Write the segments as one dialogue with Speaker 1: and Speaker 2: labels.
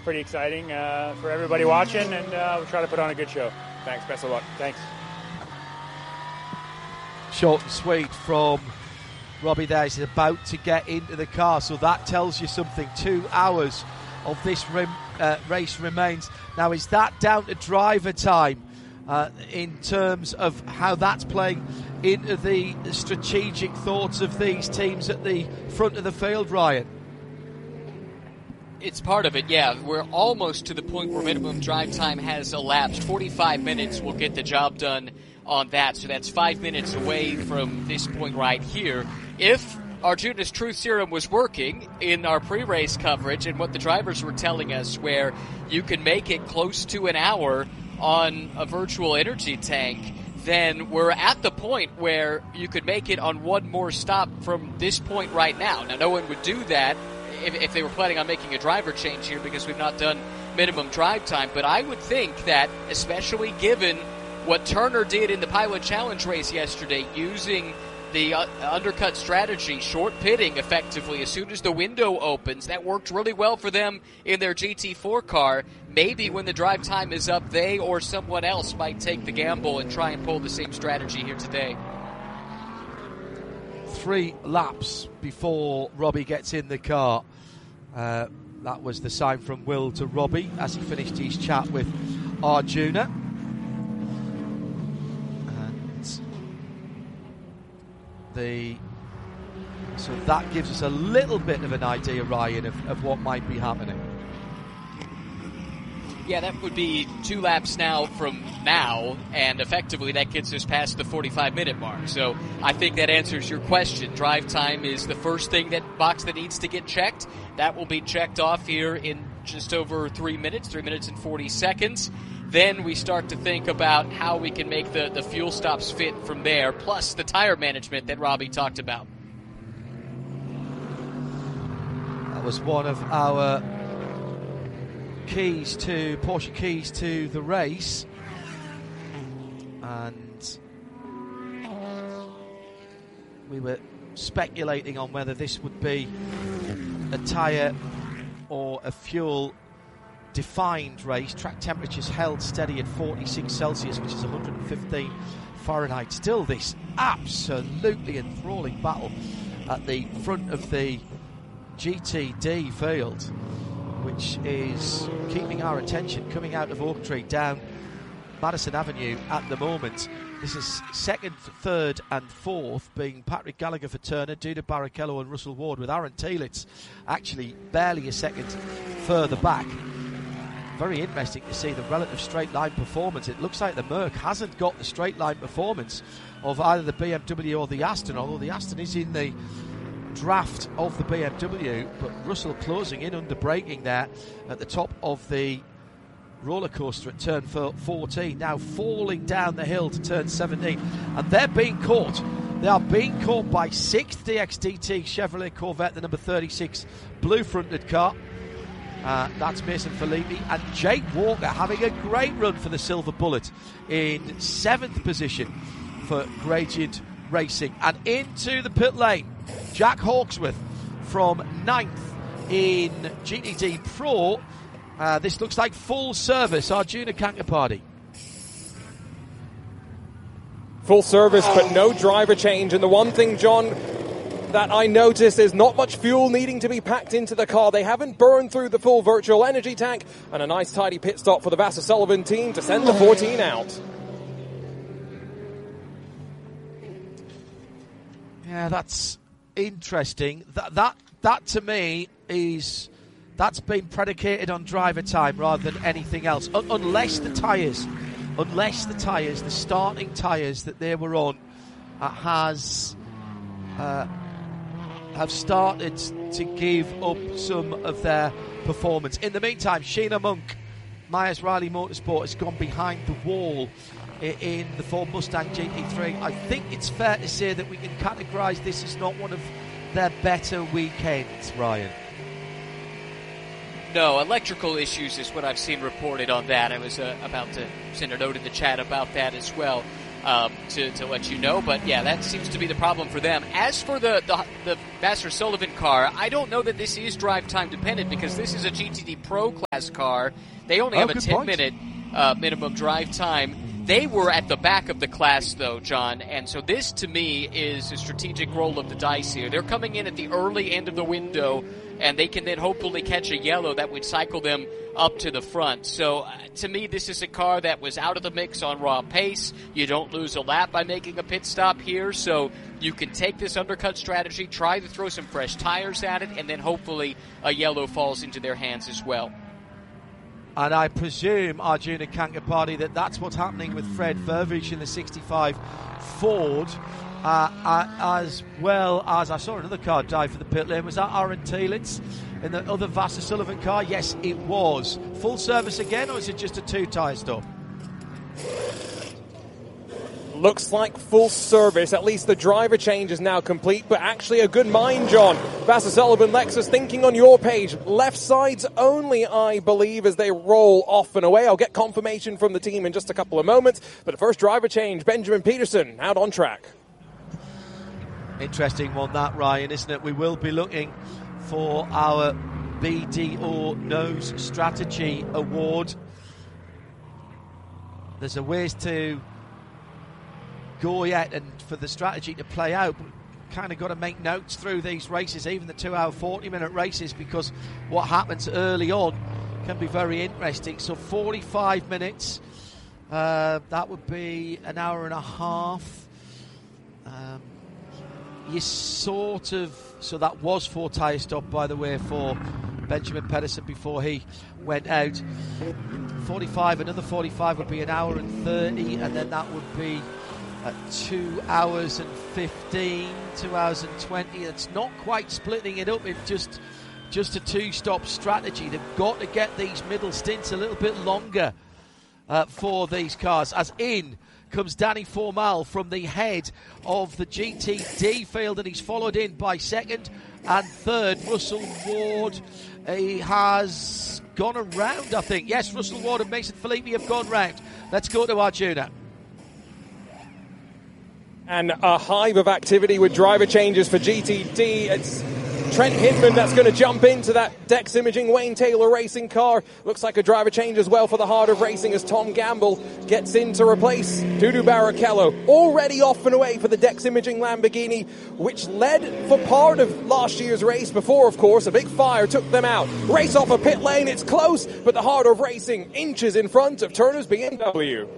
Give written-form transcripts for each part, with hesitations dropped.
Speaker 1: pretty exciting for everybody watching, and we'll try to put on a good show. Thanks. Best of luck. Thanks.
Speaker 2: Short and sweet from Robbie there. He's about to get into the car, so that tells you something. 2 hours of this race remains. Now, is that down to driver time in terms of how that's playing into the strategic thoughts of these teams at the front of the field, Ryan?
Speaker 3: It's part of it, yeah. We're almost to the point where minimum drive time has elapsed. 45 minutes will get the job done on that, so that's 5 minutes away from this point right here. If Arjuna's Truth Serum was working in our pre-race coverage and what the drivers were telling us, where you can make it close to an hour on a virtual energy tank, then we're at the point where you could make it on one more stop from this point right now. Now, no one would do that if they were planning on making a driver change here, because we've not done minimum drive time, but I would think that, especially given what Turner did in the Pilot Challenge race yesterday, using the undercut strategy, short pitting effectively as soon as the window opens, that worked really well for them in their GT4 car. Maybe when the drive time is up, they or someone else might take the gamble and try and pull the same strategy here today.
Speaker 2: 3 laps before Robbie gets in the car. That was the sign from Will to Robbie as he finished his chat with Arjuna. So that gives us a little bit of an idea, Ryan, of what might be happening.
Speaker 3: Yeah, that would be 2 laps now from now, and effectively that gets us past the 45-minute mark. So I think that answers your question. Drive time is the first box that needs to get checked. That will be checked off here in just over 3 minutes, 3 minutes and 40 seconds. Then we start to think about how we can make the fuel stops fit from there, plus the tire management that Robbie talked about.
Speaker 2: That was one of our Porsche keys to the race. And we were speculating on whether this would be a tyre or a fuel defined race. Track temperatures held steady at 46 Celsius, which is 115 Fahrenheit. Still this absolutely enthralling battle at the front of the GTD field, which is keeping our attention coming out of Oaktree down Madison Avenue at the moment. This is second, third and fourth being Patrick Gallagher for Turner, Duda Barrichello and Russell Ward, with Aaron Telitz actually barely a second further back. Very interesting to see the relative straight line performance. It looks like the Merc hasn't got the straight line performance of either the BMW or the Aston, although the Aston is in the draft of the BMW, but Russell closing in under braking there at the top of the roller coaster at turn 14, now falling down the hill to turn 17, and they're being caught. They are being caught by 6th DXDT Chevrolet Corvette, the number 36 blue fronted car. That's Mason Filippi, and Jake Walker having a great run for the Silver Bullet in 7th position for Gradient Racing. And into the pit lane, Jack Hawksworth from 9th in GTD Pro. This looks like full service Arjuna Kankapati.
Speaker 4: Full service, but no driver change. And the one thing, John, that I noticed is not much fuel needing to be packed into the car. They haven't burned through the full virtual energy tank, and a nice tidy pit stop for the Vasser Sullivan team to send the 14 out.
Speaker 2: Yeah, that's interesting. That to me is, that's been predicated on driver time rather than anything else. Unless the tyres, the starting tyres that they were on have started to give up some of their performance. In the meantime, Sheena Monk, Myers Riley Motorsport, has gone behind the wall in the Ford Mustang GT3. I think it's fair to say that we can categorise this as not one of their better weekends, Ryan.
Speaker 3: No, electrical issues is what I've seen reported on that. I was about to send a note in the chat about that as well. to let you know. But yeah, that seems to be the problem for them. As for the Vasser Sullivan car, I don't know that this is drive time dependent because this is a GTD Pro class car. They only have a 10-minute minimum drive time. They were at the back of the class, though, John, and so this, to me, is a strategic roll of the dice here. They're coming in at the early end of the window, and they can then hopefully catch a yellow that would cycle them up to the front. So, to me, this is a car that was out of the mix on raw pace. You don't lose a lap by making a pit stop here, so you can take this undercut strategy, try to throw some fresh tires at it, and then hopefully a yellow falls into their hands as well.
Speaker 2: And I presume, Arjuna Kankapati, that that's what's happening with Fred Vervich in the 65 Ford, as well as I saw another car dive for the pit lane. Was that Aaron Thielitz in the other Vasser Sullivan car? Yes, it was. Full service again, or is it just a two-tyre stop?
Speaker 4: Looks like full service. At least the driver change is now complete, but actually a good mind, John. Vasser Sullivan, Lexus, thinking on your page. Left sides only, I believe, as they roll off and away. I'll get confirmation from the team in just a couple of moments. But the first driver change, Benjamin Peterson, out on track.
Speaker 2: Interesting one, that, Ryan, isn't it? We will be looking for our BDO Nose Strategy Award. There's a ways to go yet and for the strategy to play out. Kind of got to make notes through these races, even the 2-hour 40-minute races, because what happens early on can be very interesting. So 45 minutes, that would be an hour and a half. You sort of, so that was 4 tyre stop, by the way, for Benjamin Pedersen before he went out. 45, another 45 would be an hour and 30, and then that would be 2 hours and 15, 2 hours and 20. It's not quite splitting it up in just a two-stop strategy. They've got to get these middle stints a little bit longer for these cars. As in comes Danny Formal from the head of the GTD field, and he's followed in by second and third. Russell Ward, he has gone around, I think. Yes, Russell Ward and Mason Filippi have gone round. Let's go to Arjuna.
Speaker 4: And a hive of activity with driver changes for GTD. It's Trent Hinman that's going to jump into that Dex Imaging Wayne Taylor racing car. Looks like a driver change as well for the Heart of Racing as Tom Gamble gets in to replace Dudu Barrichello. Already off and away for the Dex Imaging Lamborghini, which led for part of last year's race before, of course, a big fire took them out. Race off a pit lane, it's close, but the Heart of Racing inches in front of Turner's BMW.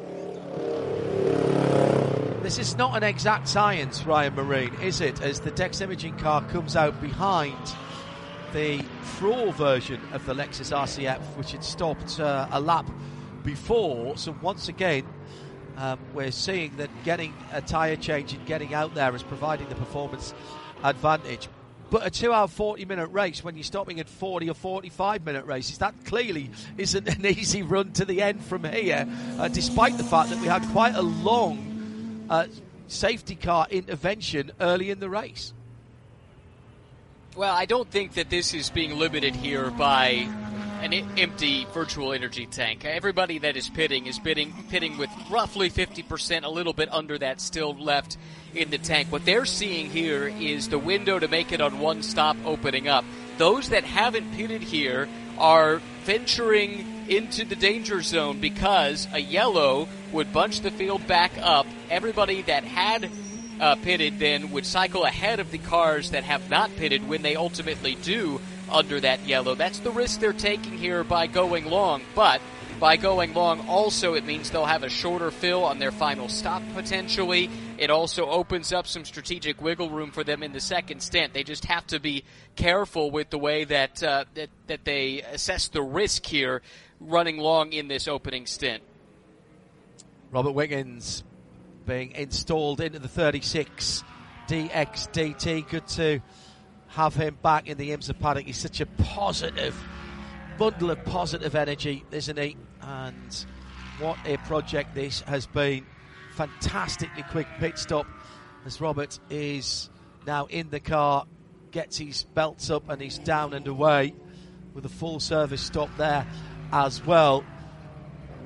Speaker 2: This is not an exact science, Ryan Marine, is it? As the Dex Imaging car comes out behind the Pro version of the Lexus RCF, which had stopped a lap before. So once again, we're seeing that getting a tyre change and getting out there is providing the performance advantage. But a 2-hour 40-minute race, when you're stopping at 40 or 45-minute races, that clearly isn't an easy run to the end from here, despite the fact that we had quite a long safety car intervention early in the race.
Speaker 3: Well, I don't think that this is being limited here by an empty virtual energy tank. Everybody that is pitting with roughly 50%, a little bit under that still left in the tank. What they're seeing here is the window to make it on one stop opening up. Those that haven't pitted here are venturing into the danger zone because a yellow would bunch the field back up. Everybody that had pitted then would cycle ahead of the cars that have not pitted when they ultimately do under that yellow. That's the risk they're taking here by going long, but by going long also it means they'll have a shorter fill on their final stop potentially. It also opens up some strategic wiggle room for them in the second stint. They just have to be careful with the way that that they assess the risk here running long in this opening stint.
Speaker 2: Robert Wiggins being installed into the 36 DXDT. Good to have him back in the IMSA paddock. He's such a positive bundle of positive energy, isn't he? And what a project this has been. Fantastically quick pit stop as Robert is now in the car, gets his belts up and he's down and away with a full service stop there as well.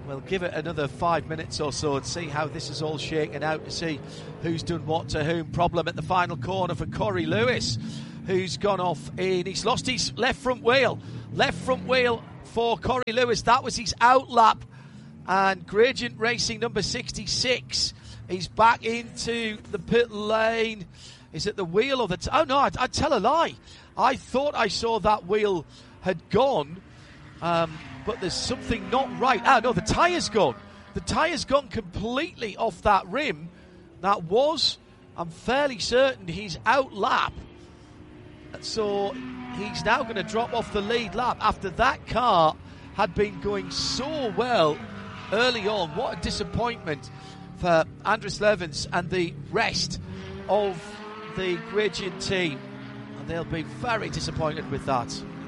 Speaker 2: we'll give it another 5 minutes or so and see how this is all shaken out, to see who's done what to whom. Problem at the final corner for Corey Lewis, who's gone off in. He's lost his left front wheel. Left front wheel for Corey Lewis. That was his out lap. And Gradient Racing number 66. He's back into the pit lane. Is it the wheel or the... oh, no, I'd tell a lie. I thought I saw that wheel had gone, but there's something not right. Ah, no, the tyre's gone. The tyre's gone completely off that rim. That was, I'm fairly certain, his out lap. So he's now going to drop off the lead lap after that car had been going so well early on. What a disappointment for Andres Levens and the rest of the Gradient team. And they'll be very disappointed with that.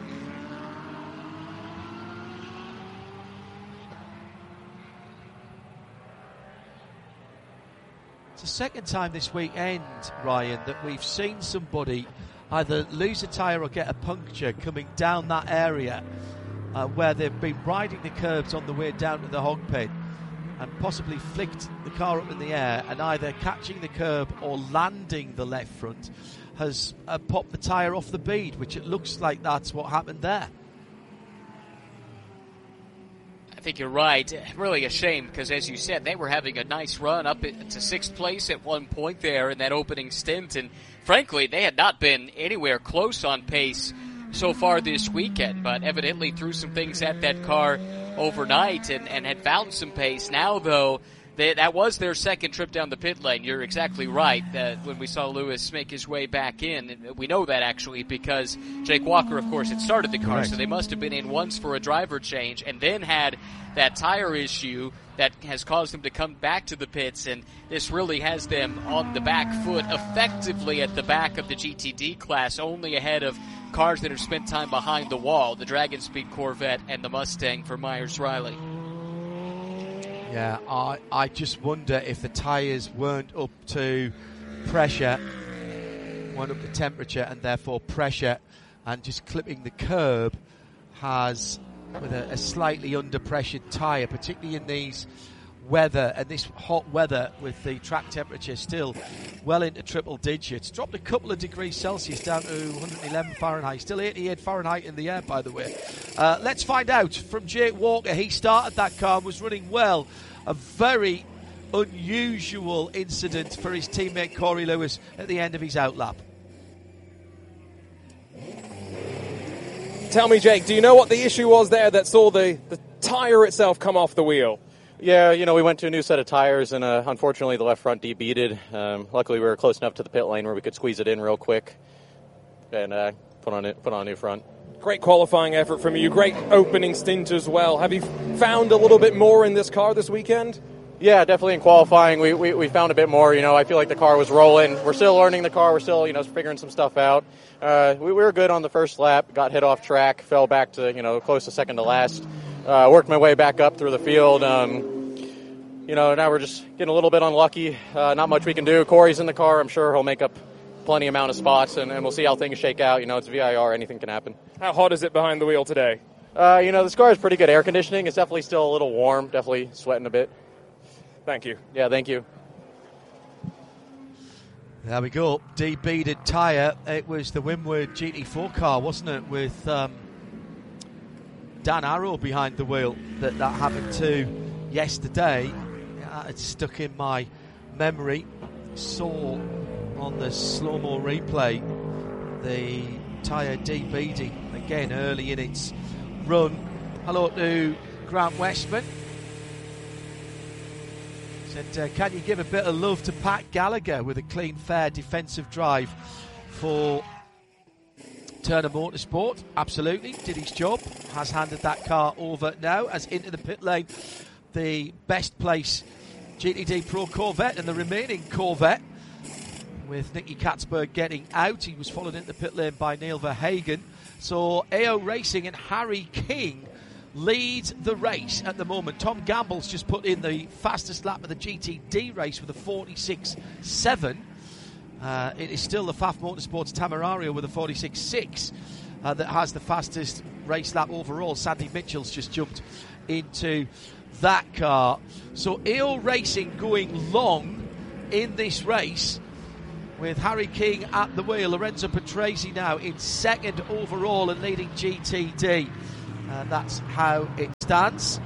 Speaker 2: It's the second time this weekend, Ryan, that we've seen somebody either lose a tyre or get a puncture coming down that area where they've been riding the curbs on the way down to the hog pit and possibly flicked the car up in the air, and either catching the curb or landing the left front has popped the tyre off the bead, which it looks like that's what happened there.
Speaker 3: I think you're right. Really a shame, because as you said, they were having a nice run up to sixth place at one point there in that opening stint, and frankly, they had not been anywhere close on pace so far this weekend, but evidently threw some things at that car overnight and had found some pace. Now, though, that was their second trip down the pit lane. You're exactly right that when we saw Lewis make his way back in, and we know that actually because Jake Walker, of course, had started the car, so they must have been in once for a driver change and then had that tire issue that has caused them to come back to the pits, and this really has them on the back foot, effectively at the back of the GTD class, only ahead of cars that have spent time behind the wall, the Dragon Speed Corvette and the Mustang for Myers-Riley.
Speaker 2: Yeah, I just wonder if the tyres weren't up to pressure, weren't up to temperature and therefore pressure, and just clipping the curb has, with a slightly under-pressured tyre, particularly in these weather and this hot weather with the track temperature still well into triple digits. Dropped a couple of degrees Celsius down to 111 Fahrenheit. Still 88 Fahrenheit in the air, by the way. Let's find out from Jake Walker. He started that car, was running well. A very unusual incident for his teammate Corey Lewis at the end of his out lap.
Speaker 4: Tell me, Jake, do you know what the issue was there that saw the tyre itself come off the wheel?
Speaker 5: Yeah, we went to a new set of tires, and unfortunately the left front debeaded. Luckily, we were close enough to the pit lane where we could squeeze it in real quick and put on a new front.
Speaker 4: Great qualifying effort from you. Great opening stint as well. Have you found a little bit more in this car this weekend?
Speaker 5: Yeah, definitely in qualifying. We found a bit more. I feel like the car was rolling. We're still learning the car. We're still, figuring some stuff out. We were good on the first lap. Got hit off track. Fell back to, close to second to last. Worked my way back up through the field. Now we're just getting a little bit unlucky. Not much we can do. Corey's in the car. I'm sure he'll make up plenty amount of spots, and we'll see how things shake out. It's VIR. Anything can happen.
Speaker 4: How hot is it behind the wheel today?
Speaker 5: This car has pretty good air conditioning. It's definitely still a little warm. Definitely sweating a bit.
Speaker 4: Thank you.
Speaker 5: Yeah, thank you.
Speaker 2: There we go. Debeaded tyre. It was the Wimwood GT4 car, wasn't it, with Dan Arrow behind the wheel that happened to yesterday. It's stuck in my memory. Saw on the slow-mo replay the tyre debeading again early in its run. Hello to Grant Westman. Said, can you give a bit of love to Pat Gallagher with a clean, fair defensive drive for Turner Motorsport? Absolutely, did his job, has handed that car over now as into the pit lane the best place GTD Pro Corvette and the remaining Corvette, with Nicky Katzberg getting out. He was followed into the pit lane by Neil Verhagen. So AO Racing and Harry King lead the race at the moment. Tom Gamble's just put in the fastest lap of the GTD race with a 46.7. It is still the Pfaff Motorsports Tamarario with a 46.6 that has the fastest race lap overall. Sandy Mitchell's just jumped into that car. So EO Racing going long in this race with Harry King at the wheel. Lorenzo Patrese now in second overall and leading GTD. And that's how it stands.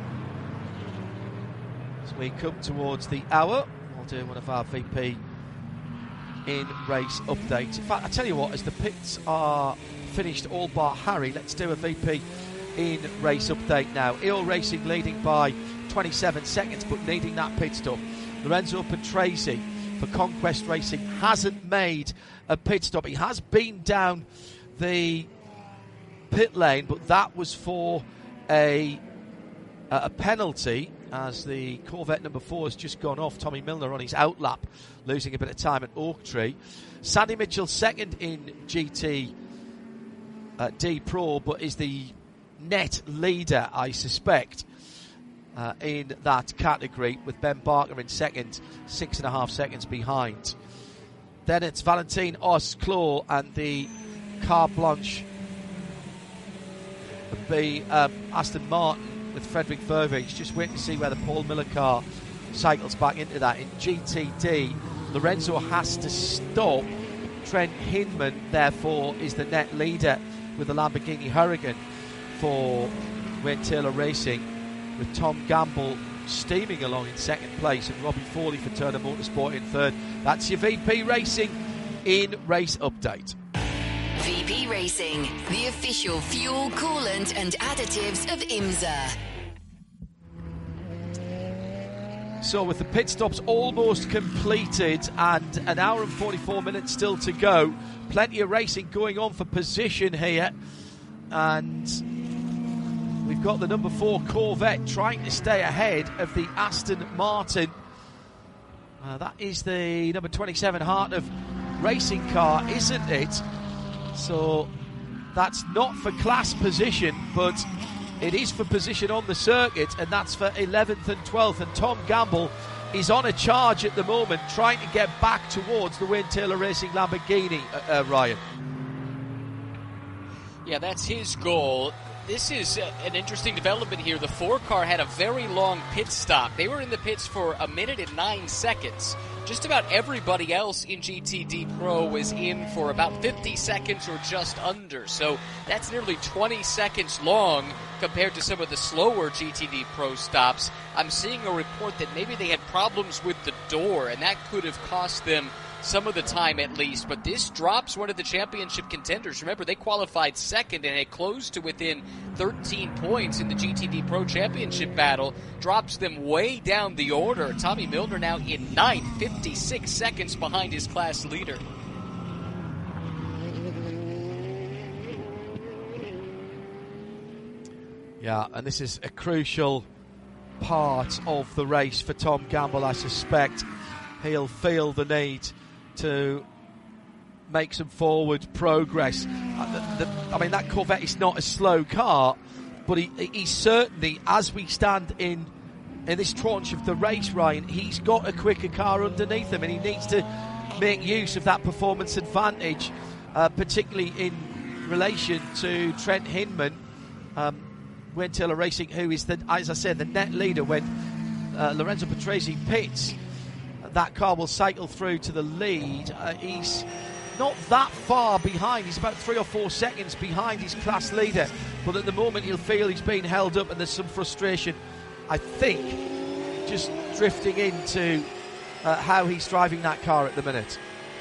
Speaker 2: As we come towards the hour, we'll do one of our VP in race updates. In fact, I tell you what, as the pits are finished all bar Harry, let's do a VP in race update now. EO Racing leading by 27 seconds but needing that pit stop. Lorenzo Patrese for Conquest Racing hasn't made a pit stop. He has been down the pit lane, but that was for a penalty, as the Corvette number 4 has just gone off. Tommy Milner on his outlap, losing a bit of time at Oaktree. Sandy Mitchell second in GT D Pro, but is the net leader, I suspect, in that category, with Ben Barker in second, 6.5 seconds behind. Then it's Valentin Osclaw and the Carte Blanche, the Aston Martin with Frederick Vervage. Just waiting to see where the Paul Miller car cycles back into that. In GTD, Lorenzo has to stop. Trent Hinman, therefore, is the net leader with the Lamborghini Huracan for Wayne Taylor Racing, with Tom Gamble steaming along in second place and Robbie Foley for Turner Motorsport in third. That's your VP Racing in race update.
Speaker 6: VP Racing, the official fuel, coolant and additives of IMSA.
Speaker 2: So with the pit stops almost completed and an hour and 44 minutes still to go, plenty of racing going on for position here, and we've got the number 4 Corvette trying to stay ahead of the Aston Martin. That is the number 27 Heart of Racing car, isn't it? So that's not for class position, but it is for position on the circuit, and that's for 11th and 12th. And Tom Gamble is on a charge at the moment, trying to get back towards the Wayne Taylor Racing Lamborghini, Ryan.
Speaker 3: Yeah, that's his goal. This is an interesting development here. The 4 car had a very long pit stop. They were in the pits for 1 minute and 9 seconds. Just about everybody else in GTD Pro was in for about 50 seconds or just under. So that's nearly 20 seconds long compared to some of the slower GTD Pro stops. I'm seeing a report that maybe they had problems with the door, and that could have cost them some of the time at least, but this drops one of the championship contenders. Remember, they qualified second and had closed to within 13 points in the GTD Pro Championship battle. Drops them way down the order. Tommy Milner now in 9th, 56 seconds behind his class leader.
Speaker 2: Yeah, and this is a crucial part of the race for Tom Gamble. I suspect he'll feel the need to make some forward progress. I mean, that Corvette is not a slow car, but he certainly, as we stand in this tranche of the race, Ryan, he's got a quicker car underneath him, and he needs to make use of that performance advantage, particularly in relation to Trent Hinman, Wayne Taylor Racing, who is, as I said, the net leader. When Lorenzo Patrese pits, that car will cycle through to the lead. He's not that far behind. He's about 3 or 4 seconds behind his class leader. But at the moment, he'll feel he's been held up, and there's some frustration, I think, just drifting into how he's driving that car at the minute.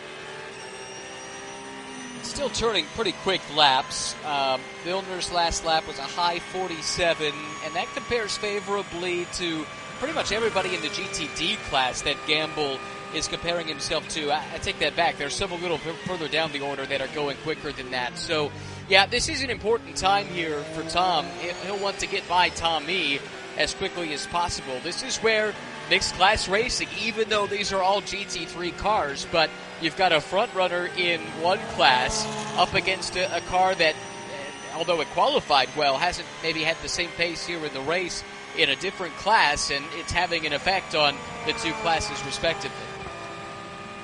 Speaker 3: Still turning pretty quick laps. Milner's last lap was a high 47, and that compares favorably to pretty much everybody in the GTD class that Gamble is comparing himself to. I take that back. There's some a little further down the order that are going quicker than that. So, yeah, this is an important time here for Tom. He'll want to get by Tommy as quickly as possible. This is where mixed class racing, even though these are all GT3 cars, but you've got a front runner in one class up against a car that, although it qualified well, hasn't maybe had the same pace here in the race in a different class, and it's having an effect on the two classes respectively.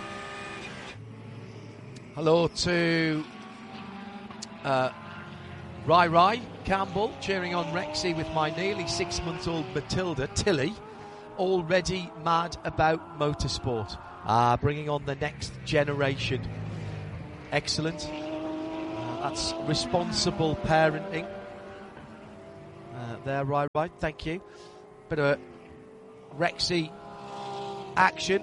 Speaker 3: Hello to
Speaker 2: Rai Campbell cheering on Rexy with my nearly 6-month-old Matilda, Tilly, already mad about motorsport. Bringing on the next generation. Excellent. That's responsible parenting. There, Rai, thank you. Bit of Rexy action.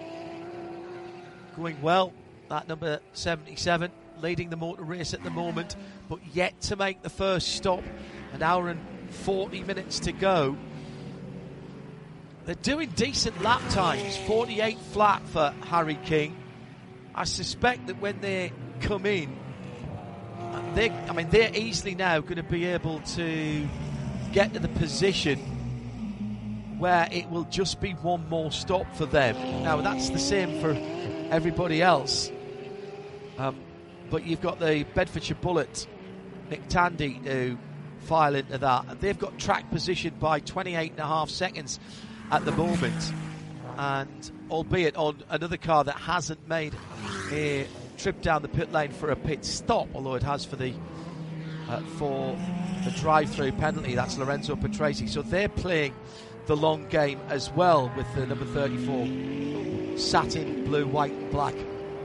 Speaker 2: Going well. That number 77 leading the motor race at the moment, but yet to make the first stop. An hour and 40 minutes to go. They're doing decent lap times, 48 flat for Harry King. I suspect that when they come in, they're easily now going to be able to get to the position where it will just be one more stop for them. Now, that's the same for everybody else. But you've got the Bedfordshire Bullet, Nick Tandy, to file into that. They've got track position by 28.5 seconds at the moment. And albeit on another car that hasn't made a trip down the pit lane for a pit stop, although it has for the drive-through penalty. That's Lorenzo Patrese. So they're playing the long game as well with the number 34 satin blue, white and black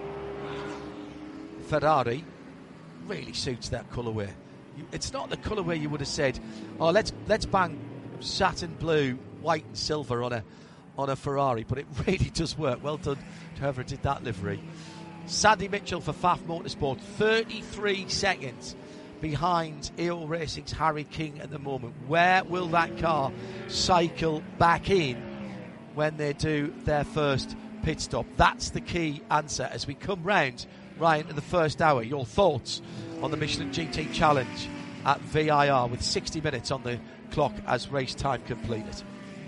Speaker 2: Ferrari. Really suits that colourway. It's not the colourway you would have said, oh, let's bang satin blue, white and silver on a Ferrari, but it really does work. Well done to whoever did that livery. Sandy Mitchell for Pfaff Motorsport, 33 seconds behind EO Racing's Harry King at the moment. Where will that car cycle back in when they do their first pit stop? That's the key answer as we come round, Ryan, to the first hour. Your thoughts on the Michelin GT Challenge at VIR with 60 minutes on the clock as race time completed.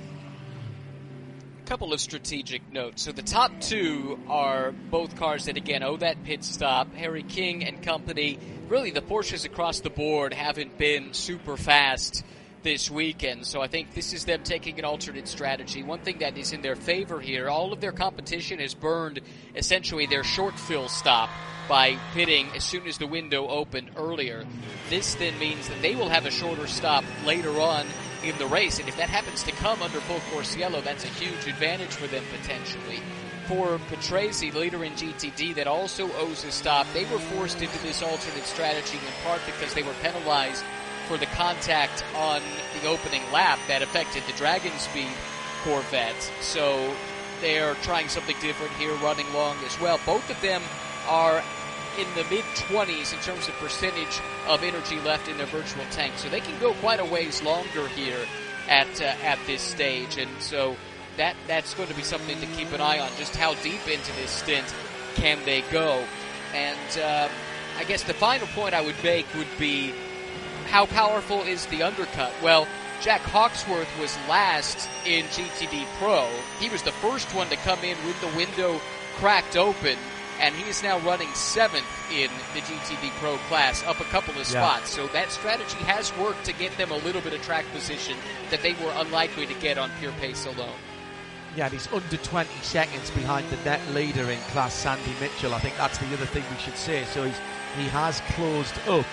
Speaker 3: Couple of strategic notes. So the top two are both cars that, again, owe that pit stop. Harry King and company. Really, the Porsches across the board haven't been super fast this weekend, so I think this is them taking an alternate strategy. One thing that is in their favor here, all of their competition has burned essentially their short fill stop by pitting as soon as the window opened earlier. This then means that they will have a shorter stop later on in the race, and if that happens to come under full course yellow, that's a huge advantage for them potentially. For Patrese, leader in GTD, that also owes a stop. They were forced into this alternate strategy in part because they were penalized for the contact on the opening lap that affected the Dragon Speed Corvette. So they're trying something different here, running long as well. Both of them are in the mid-20s in terms of percentage of energy left in their virtual tank. So they can go quite a ways longer here at this stage. And so that's going to be something to keep an eye on, just how deep into this stint can they go. And I guess the final point I would make would be, how powerful is the undercut? Well, Jack Hawksworth was last in GTD Pro. He was the first one to come in with the window cracked open, and he is now running 7th in the GTD Pro class, up a couple of spots. So that strategy has worked to get them a little bit of track position that they were unlikely to get on pure pace alone.
Speaker 2: Yeah, and he's under 20 seconds behind the net leader in class, Sandy Mitchell. I think that's the other thing we should say. So he has closed up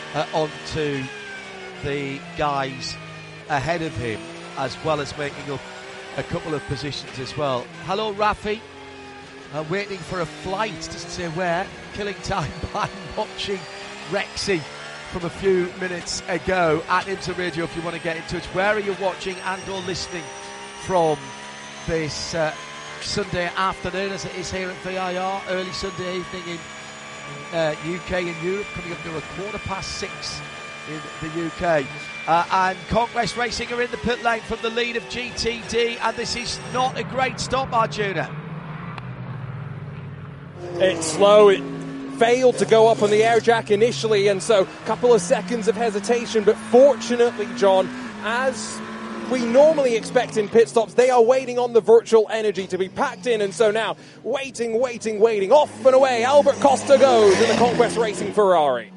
Speaker 2: onto the guys ahead of him, as well as making up a couple of positions as well. Hello, Rafi. Waiting for a flight, doesn't say where. Killing time by watching Rexy from a few minutes ago at IMSA Radio if you want to get in touch. Where are you watching and or listening from this Sunday afternoon, as it is here at VIR, early Sunday evening in UK and Europe, coming up to 6:15 in the UK. And Conquest Racing are in the pit lane from the lead of GTD, and this is not a great stop, Arjuna.
Speaker 4: It's slow. It failed to go up on the air jack initially, and so a couple of seconds of hesitation. But fortunately, John, as we normally expect in pit stops, they are waiting on the virtual energy to be packed in, and so now waiting. Off and away, Albert Costa goes in the Conquest Racing Ferrari.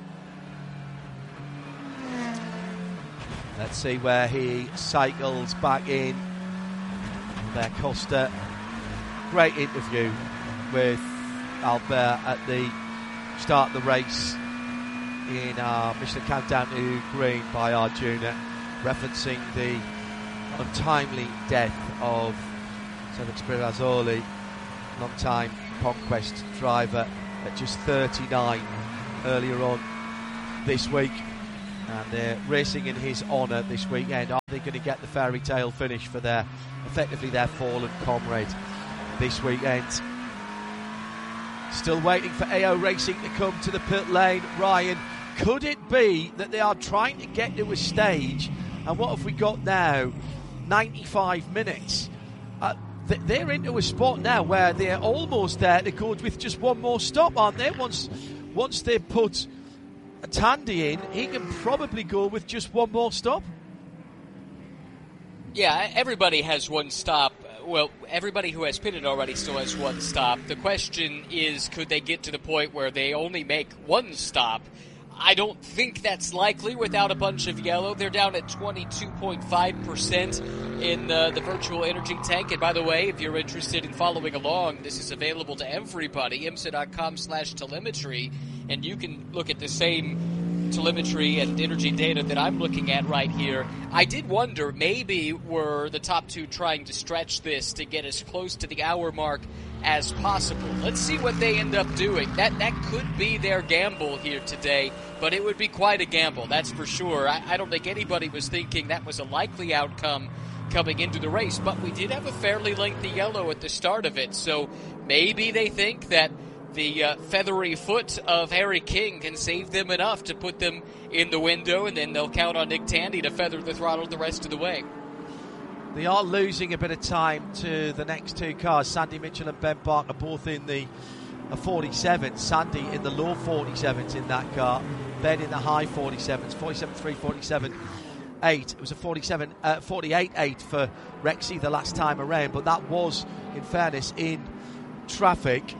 Speaker 2: Let's see where he cycles back in. There, Costa. Great interview with Albert at the start of the race in our Michelin Countdown to Green by Arjuna, referencing the untimely death of Cedric Spirazzoli, long-time Conquest driver, at just 39 earlier on this week. And they're racing in his honour this weekend. Are they going to get the fairy tale finish for effectively their fallen comrade this weekend? Still waiting for AO Racing to come to the pit lane. Ryan, could it be that they are trying to get to a stage, and what have we got now? 95 minutes. They're into a spot now where they're almost there to go with just one more stop, aren't they? Once they put Tandy in, he can probably go with just one more stop.
Speaker 3: Yeah, everybody has one stop. Well, everybody who has pitted already still has one stop. The question is, could they get to the point where they only make one stop? I don't think that's likely without a bunch of yellow. They're down at 22.5% in the virtual energy tank. And by the way, if you're interested in following along, this is available to everybody, IMSA.com/telemetry, and you can look at the same telemetry and energy data that I'm looking at right here. I did wonder, maybe were the top two trying to stretch this to get as close to the hour mark as possible. Let's see what they end up doing. That could be their gamble here today, but it would be quite a gamble, that's for sure. I don't think anybody was thinking that was a likely outcome coming into the race, but we did have a fairly lengthy yellow at the start of it, so maybe they think that the feathery foot of Harry King can save them enough to put them in the window, and then they'll count on Nick Tandy to feather the throttle the rest of the way.
Speaker 2: They are losing a bit of time to the next two cars. Sandy Mitchell and Ben Parker both in the 47. Sandy in the low 47s in that car. Ben in the high 47s. 47.3, 47.8. It was a 48.8 for Rexy the last time around, but that was, in fairness, in traffic.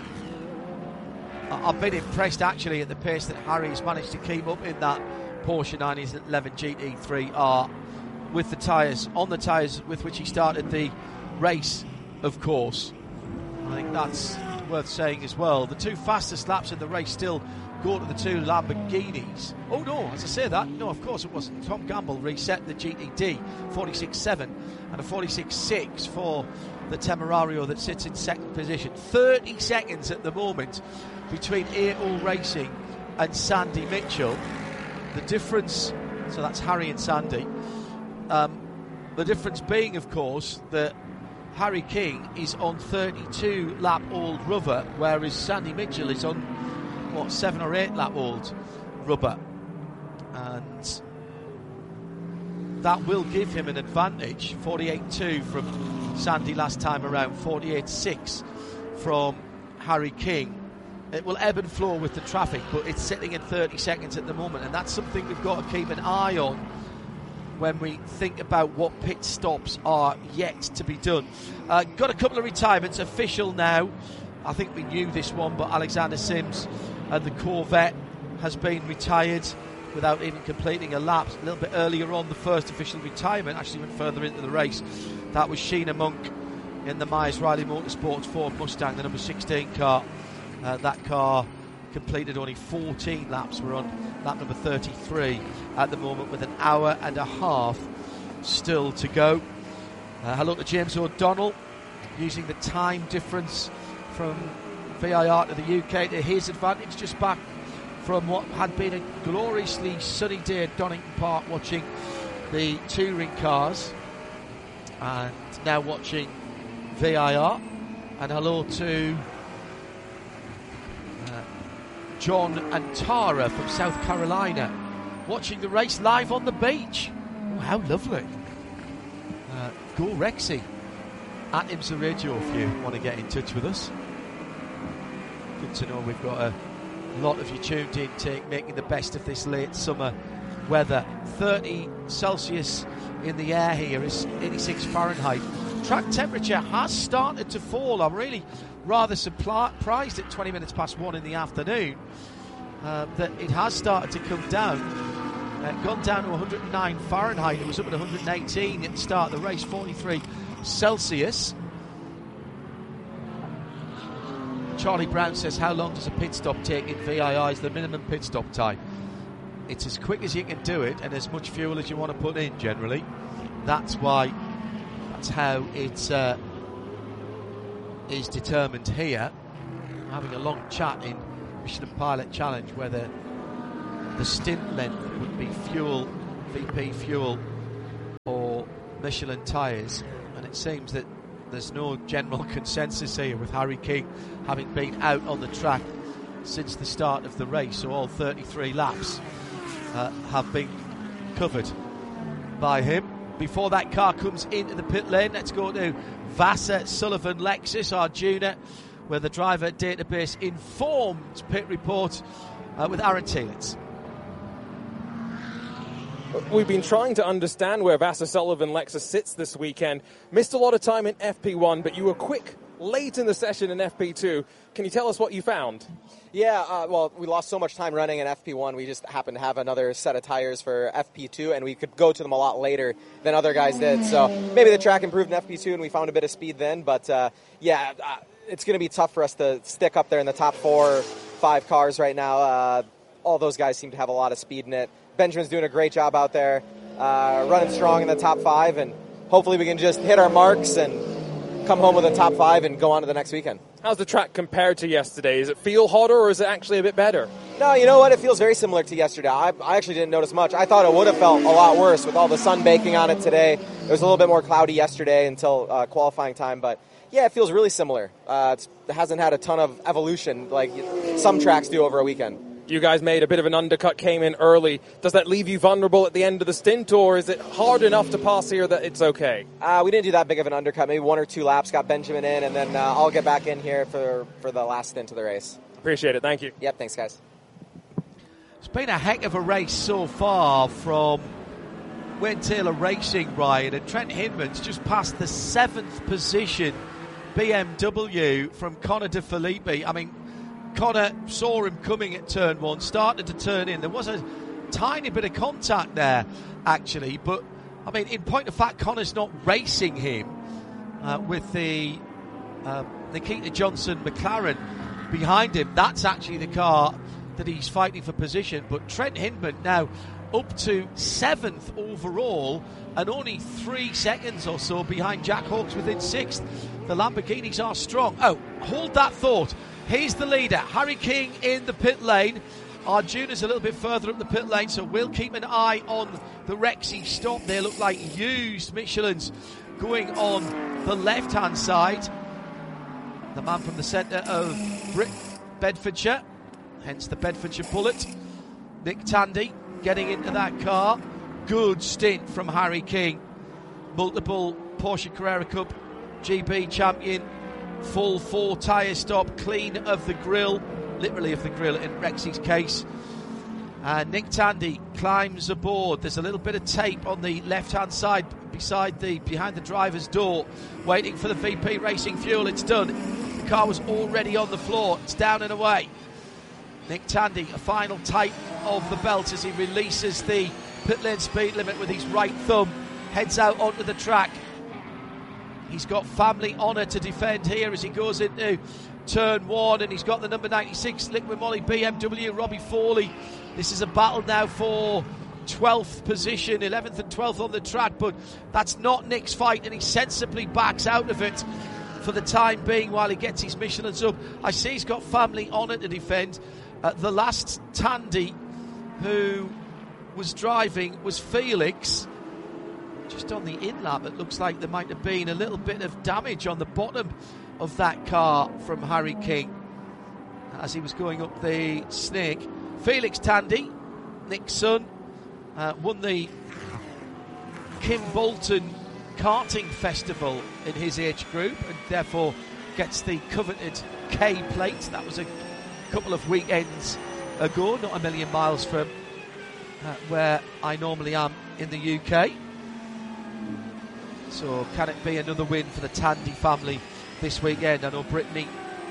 Speaker 2: I've been impressed actually at the pace that Harry's managed to keep up in that Porsche 911 GT3R with the tyres, on the tyres with which he started the race, of course. I think that's worth saying as well. The two fastest laps in the race still go to the two Lamborghinis. Oh no, as I say that, no, of course it wasn't. Tom Gamble reset the GTD 46.7 and a 46.6 for the Temerario that sits in second position. 30 seconds at the moment between AO Racing and Sandy Mitchell. The difference, so that's Harry and Sandy. The difference being, of course, that Harry King is on 32 lap old rubber, whereas Sandy Mitchell is on 7 or 8 lap old rubber, and that will give him an advantage. 48.2 from Sandy last time around, 48.6 from Harry King. It will ebb and flow with the traffic, but it's sitting in 30 seconds at the moment, and that's something we've got to keep an eye on when we think about what pit stops are yet to be done. Got a couple of retirements official now. I think we knew this one, but Alexander Sims and the Corvette has been retired without even completing a lap. A little bit earlier on, the first official retirement actually went further into the race. That was Sheena Monk in the Myers Riley Motorsports Ford Mustang, the number 16 car. That car completed only 14 laps. We're on lap number 33 at the moment with an hour and a half still to go. Hello to James O'Donnell, using the time difference from VIR to the UK to his advantage, just back from what had been a gloriously sunny day at Donington Park, watching the touring cars and now watching VIR. And hello to John and Tara from South Carolina, watching the race live on the beach. Oh, how lovely. Go Rexy at IMSA Radio if you want to get in touch with us. Good to know we've got a lot of you tuned in, making the best of this late summer weather. 30 Celsius in the air here, is 86 Fahrenheit. Track temperature has started to fall. I'm really rather surprised at 20 minutes past 1 in the afternoon that it has started to come down. Gone down to 109 Fahrenheit. It was up at 118 at the start of the race. 43 Celsius. Charlie Brown says, how long does a pit stop take in VII? Is the minimum pit stop time it's as quick as you can do it and as much fuel as you want to put in generally. That's how it is determined here. I'm having a long chat in Michelin Pilot Challenge whether the stint length would be fuel, VP fuel, or Michelin tyres, and it seems that there's no general consensus here, with Harry King having been out on the track since the start of the race, so all 33 laps have been covered by him. Before that car comes into the pit lane, let's go to Vasser Sullivan Lexus Arjuna, where the driver database informed pit report with Aaron Telitz.
Speaker 4: We've been trying to understand where Vasser Sullivan Lexus sits this weekend. Missed a lot of time in FP1, but you were quick late in the session in FP2. Can you tell us what you found?
Speaker 7: Yeah, well, we lost so much time running in FP1. We just happened to have another set of tires for FP2, and we could go to them a lot later than other guys did. So maybe the track improved in FP2, and we found a bit of speed then. But, it's going to be tough for us to stick up there in the top 4 or 5 cars right now. All those guys seem to have a lot of speed in it. Benjamin's doing a great job out there, running strong in the top 5, and hopefully we can just hit our marks and come home with a top 5 and go on to the next weekend.
Speaker 4: How's the track compared to yesterday? Does it feel hotter, or is it actually a bit better?
Speaker 7: No, you know what? It feels very similar to yesterday. I actually didn't notice much. I thought it would have felt a lot worse with all the sun baking on it today. It was a little bit more cloudy yesterday until qualifying time, but yeah, it feels really similar. It hasn't had a ton of evolution like some tracks do over a weekend.
Speaker 4: You guys made a bit of an undercut, came in early. Does that leave you vulnerable at the end of the stint, or is it hard enough to pass here that it's okay?
Speaker 7: We didn't do that big of an undercut, maybe 1 or 2 laps, got Benjamin in, and then I'll get back in here for the last stint of the race.
Speaker 4: Appreciate it, thank you.
Speaker 7: Yep, thanks guys.
Speaker 2: It's been a heck of a race so far from Wayne Taylor Racing, Ryan, and Trent Hinman's just past the 7th position BMW from Connor De Filippi. I mean, Connor saw him coming at turn 1, started to turn in. There was a tiny bit of contact there, actually, but I mean, in point of fact, Connor's not racing him with the Nikita Johnson McLaren behind him. That's actually the car that he's fighting for position. But Trent Hinman now up to 7th overall and only 3 seconds or so behind Jack Hawkes within 6th. The Lamborghinis are strong. Oh, hold that thought. He's the leader, Harry King in the pit lane. Arjuna's a little bit further up the pit lane, so we'll keep an eye on the Rexy stop. They look like used Michelins going on the left-hand side. The man from the centre of Bedfordshire, hence the Bedfordshire Bullet, Nick Tandy, getting into that car. Good stint from Harry King, multiple Porsche Carrera Cup GB champion. Full 4 tyre stop, clean of the grille, literally of the grille in Rexy's case. Nick Tandy climbs aboard. There's a little bit of tape on the left-hand side behind the driver's door, waiting for the VP Racing fuel. It's done. The car was already on the floor. It's down and away. Nick Tandy, a final tighten of the belt as he releases the pit lane speed limit with his right thumb, heads out onto the track. He's got family honour to defend here as he goes into turn 1, and he's got the number 96 Liquid Moly BMW, Robbie Foley. This is a battle now for 12th position, 11th and 12th on the track, but that's not Nick's fight, and he sensibly backs out of it for the time being while he gets his Michelins up. I see he's got family honour to defend. The last Tandy who was driving was Felix. Just on the in-lap, it looks like there might have been a little bit of damage on the bottom of that car from Harry King as he was going up the snake. Felix Tandy, Nick's son, won the Kim Bolton karting festival in his age group and therefore gets the coveted K plate. That was a couple of weekends ago, not a million miles from where I normally am in the UK. So can it be another win for the Tandy family this weekend? I know Brittany,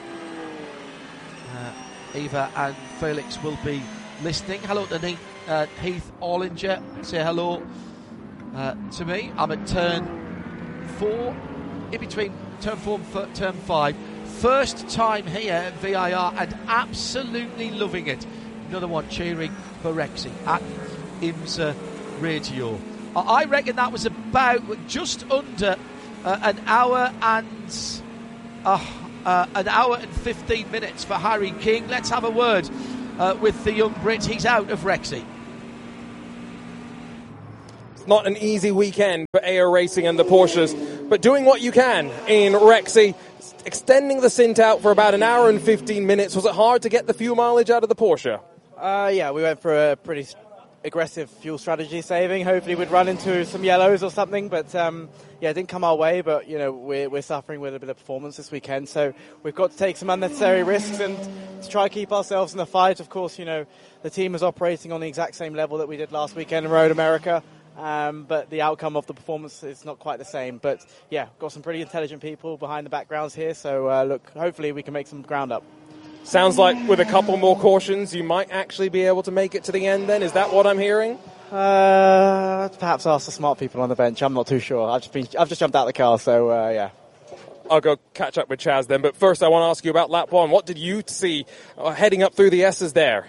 Speaker 2: Eva and Felix will be listening. Hello to Heath Orlinger. Say hello to me. I'm at turn 4, in between turn 4 and turn 5. First time here at VIR and absolutely loving it. another one cheering for Rexy at IMSA Radio. I reckon that was about just under an hour and 15 minutes for Harry King. Let's have a word with the young Brit. He's out of Rexy.
Speaker 4: It's not an easy weekend for AO Racing and the Porsches, but doing what you can in Rexy, extending the stint out for about an hour and 15 minutes. Was it hard to get the fuel mileage out of the Porsche?
Speaker 8: Yeah, we went for a pretty aggressive fuel strategy saving. Hopefully we'd run into some yellows or something, but it didn't come our way. But we're suffering with a bit of performance this weekend, so we've got to take some unnecessary risks and to try to keep ourselves in the fight. Of course, the team is operating on the exact same level that we did last weekend in Road America, but the outcome of the performance is not quite the same. But yeah, got some pretty intelligent people behind the backgrounds here, so hopefully we can make some ground up.
Speaker 4: Sounds like with a couple more cautions, you might actually be able to make it to the end then. Is that what I'm hearing?
Speaker 8: Perhaps ask the smart people on the bench. I'm not too sure. I've just jumped out of the car, so yeah.
Speaker 4: I'll go catch up with Chaz then. But first I want to ask you about lap 1. What did you see heading up through the S's there?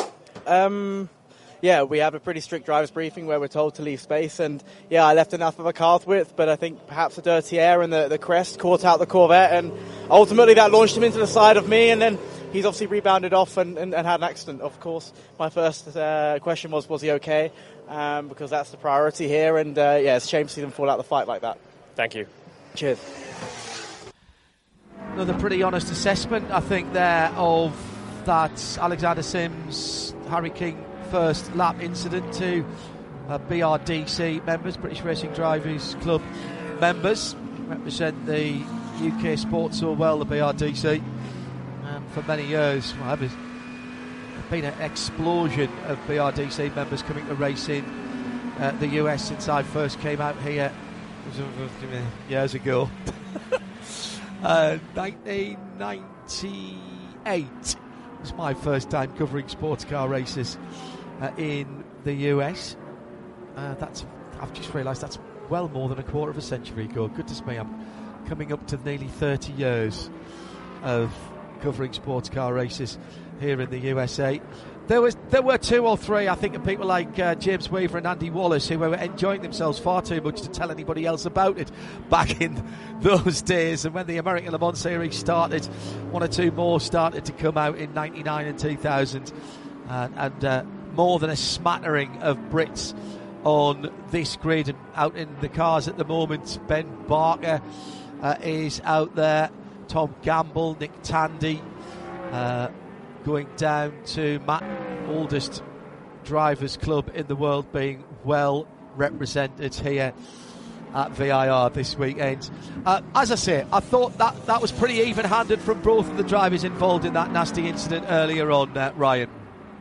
Speaker 8: Yeah, we have a pretty strict driver's briefing where we're told to leave space, and yeah, I left enough of a cart width, but I think perhaps the dirty air and the crest caught out the Corvette, and ultimately that launched him into the side of me, and then he's obviously rebounded off and had an accident. Of course, my first question was he okay? Because that's the priority here, and it's a shame to see them fall out of the fight like that.
Speaker 4: Thank you.
Speaker 8: Cheers.
Speaker 2: Another pretty honest assessment, I think, there of that Alexander Sims, Harry King first lap incident to BRDC members, British Racing Drivers Club members, represent the UK sports so well, the BRDC. For many years, there's been an explosion of BRDC members coming to race in the US since I first came out here years ago. 1998 was my first time covering sports car races in the US. I've just realised that's well more than a quarter of a century ago. Goodness me, I'm coming up to nearly 30 years of covering sports car races here in the USA. There were 2 or 3, I think, of people like James Weaver and Andy Wallace who were enjoying themselves far too much to tell anybody else about it back in those days. And when the American Le Mans Series started, 1 or 2 more started to come out in 99 and 2000, and more than a smattering of Brits on this grid and out in the cars at the moment. Ben Barker is out there, Tom Gamble, Nick Tandy, going down to Matt, oldest drivers club in the world, being well represented here at VIR this weekend. As I say, I thought that was pretty even-handed from both of the drivers involved in that nasty incident earlier on, Ryan.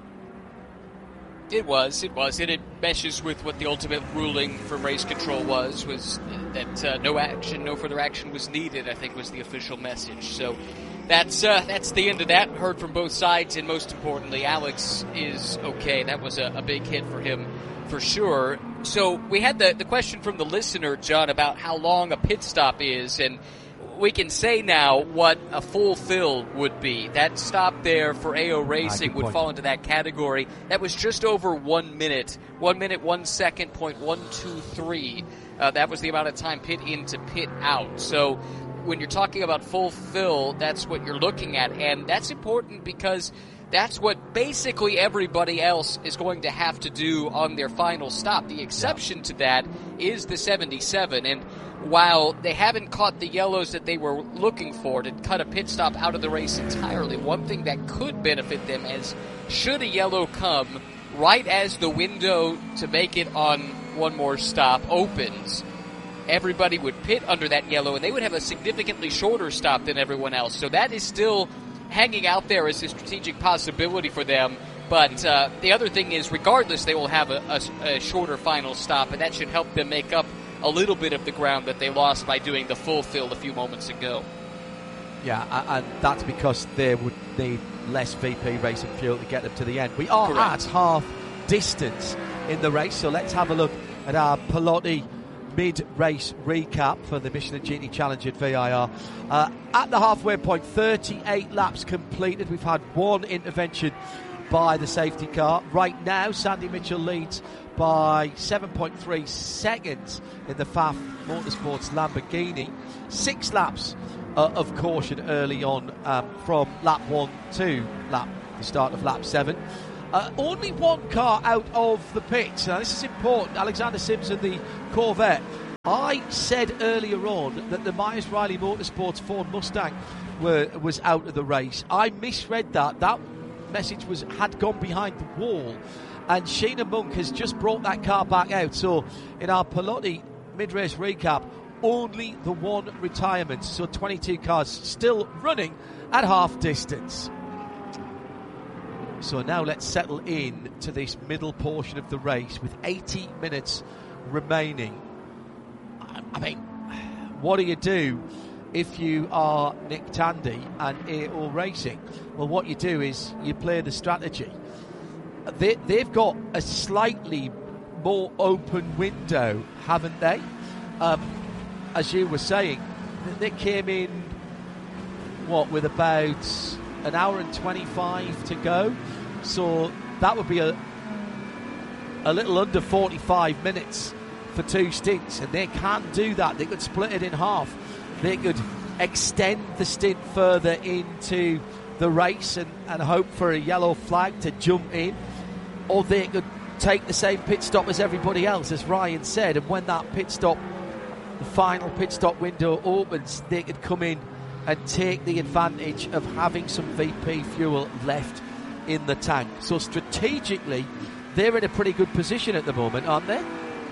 Speaker 3: It was, and it meshes with what the ultimate ruling from race control was that no further action was needed, I think was the official message. So that's the end of that. Heard from both sides, and most importantly, Alex is okay. That was a big hit for him, for sure. So we had the question from the listener, John, about how long a pit stop is, and we can say now what a full fill would be. That stop there for AO Racing would fall into that category. That was just over 1 minute. 1 minute, 1 second, .123. That was the amount of time pit in to pit out. So when you're talking about full fill, that's what you're looking at. And that's important because that's what basically everybody else is going to have to do on their final stop. The exception to that is the 77. And while they haven't caught the yellows that they were looking for to cut a pit stop out of the race entirely, one thing that could benefit them is should a yellow come right as the window to make it on one more stop opens, everybody would pit under that yellow and they would have a significantly shorter stop than everyone else. So that is still hanging out there as a strategic possibility for them. But the other thing is, regardless, they will have a shorter final stop, and that should help them make up a little bit of the ground that they lost by doing the full fill a few moments ago.
Speaker 2: Yeah, and that's because they would need less VP racing fuel to get them to the end. We are
Speaker 3: Correct.
Speaker 2: at half distance in the race, so let's have a look at our Pelotti mid-race recap for the Michelin GT Challenge at VIR. At the halfway point, 38 laps completed. We've had 1 intervention by the safety car. Right now, Sandy Mitchell leads by 7.3 seconds in the Pfaff Motorsports Lamborghini. 6 laps of caution early on from lap 1 to the start of lap 7. Only one car out of the pits. Now, this is important. Alexander Sims in the Corvette. I said earlier on that the Myers Riley Motorsports Ford Mustang was out of the race. I misread that. That message had gone behind the wall, and Sheena Monk has just brought that car back out. So in our Pelotti mid-race recap, only the one retirement. So 22 cars still running at half distance. So now let's settle in to this middle portion of the race with 80 minutes remaining. I mean, what do you do if you are Nick Tandy and AO Racing? Well, what you do is you play the strategy. They've got a slightly more open window, haven't they? As you were saying, they came in, with about an hour and 25 to go. So that would be a little under 45 minutes for 2 stints, and they can't do that. They could split it in half. They could extend the stint further into the race and hope for a yellow flag to jump in, or they could take the same pit stop as everybody else, as Ryan said, and when that the final pit stop window opens, they could come in and take the advantage of having some VP fuel left in the tank. So strategically, they're in a pretty good position at the moment, aren't they?